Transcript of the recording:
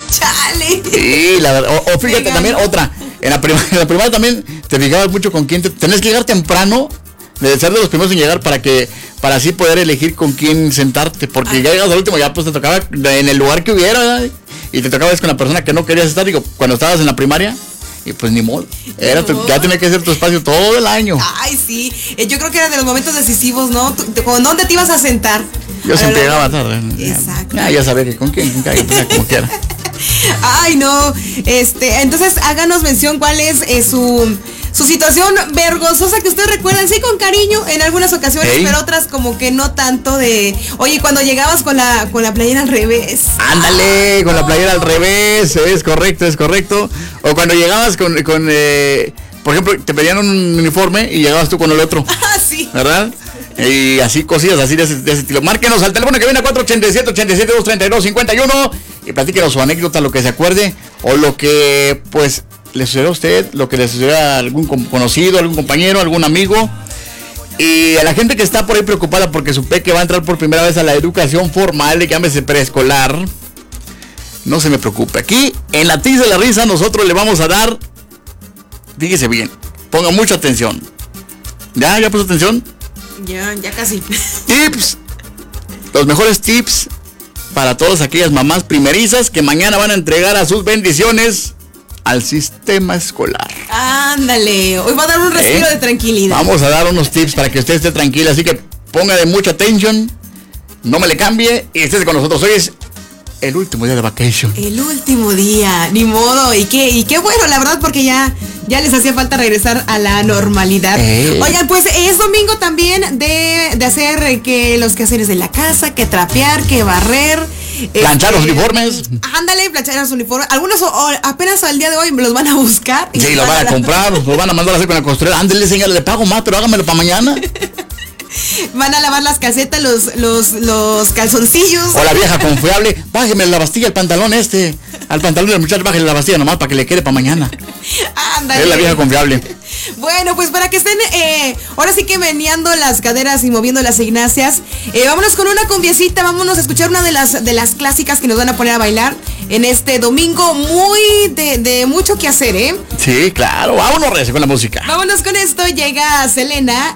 Chale. Sí, la verdad. O fíjate también otra. En la primaria también te fijabas mucho con quién tenés que llegar temprano, de ser de los primeros en llegar para así poder elegir con quién sentarte, porque ya llegas al último, ya pues te tocaba en el lugar que hubiera, ¿verdad? Y te tocaba con la persona que no querías estar, digo, cuando estabas en la primaria. Y pues ni modo, ya tenía que ser tu espacio todo el año. Ay, sí, yo creo que era de los momentos decisivos, ¿no? ¿Con dónde te ibas a sentar? Yo siempre llegaba tarde. Exacto. Ya sabía que con quién como quiera. Ay, no, entonces háganos mención cuál es su situación vergonzosa que ustedes recuerdan, sí, con cariño en algunas ocasiones, pero otras como que no tanto oye, cuando llegabas con la playera al revés. Ándale, con la playera al revés, es correcto. O cuando llegabas con por ejemplo, te pedían un uniforme y llegabas tú con el otro. Ah, sí. ¿Verdad? Y así cosillas así de ese estilo. Márquenos al teléfono que viene a 487-232-51 y platíquenos su anécdota, lo que se acuerde o lo que pues le sucedió a usted, lo que le sucedió a algún conocido, algún compañero, algún amigo. Y a la gente que está por ahí preocupada porque su peque va a entrar por primera vez a la educación formal, llámese preescolar, no se me preocupe. Aquí en la Tiz de la Risa nosotros le vamos a dar, fíjese bien, ponga mucha atención. ¿Ya puso atención? Ya casi. Tips, los mejores tips para todas aquellas mamás primerizas que mañana van a entregar a sus bendiciones al sistema escolar. Ándale, hoy va a dar un respiro de tranquilidad. Vamos a dar unos tips para que usted esté tranquila, así que ponga de mucha atención, no me le cambie y esté con nosotros. Hoy es el último día de vacation. El último día, ni modo, y qué bueno, la verdad, porque ya les hacía falta regresar a la normalidad. Oigan, pues es domingo también de hacer que los quehaceres de la casa, que trapear, que barrer. Planchar los uniformes. Ándale, planchar los uniformes. Algunos apenas al día de hoy los van a buscar. Sí, los van a comprar, los van a mandar a hacer con la costurera. Ándale, señor, le pago más, pero hágamelo para mañana. Van a lavar las casetas, los calzoncillos. O la vieja confiable, bájeme la bastilla al pantalón al pantalón del muchacho, bájele la bastilla nomás para que le quede para mañana. Ándale. Es la vieja confiable. Bueno, pues para que estén ahora sí que meneando las caderas y moviendo las ignacias, vámonos con una cumbiecita, vámonos a escuchar una de las clásicas que nos van a poner a bailar en este domingo muy de mucho que hacer, ¿eh? Sí, claro, vámonos con la música. Vámonos con esto, llega Selena